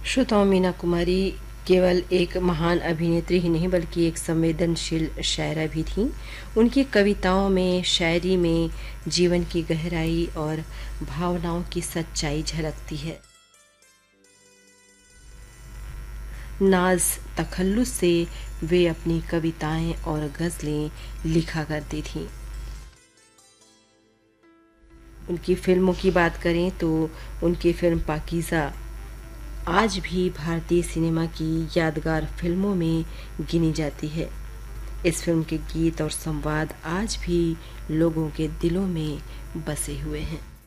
श्रोताओं, मीना कुमारी केवल एक महान अभिनेत्री ही नहीं बल्कि एक संवेदनशील शायरा भी थीं। उनकी कविताओं में, शायरी में जीवन की गहराई और भावनाओं की सच्चाई झलकती है। नाज तखल्लुस से वे अपनी कविताएं और गज़लें लिखा करती थीं। उनकी फ़िल्मों की बात करें तो उनकी फ़िल्म पाकीज़ा आज भी भारतीय सिनेमा की यादगार फिल्मों में गिनी जाती है। इस फिल्म के गीत और संवाद आज भी लोगों के दिलों में बसे हुए हैं।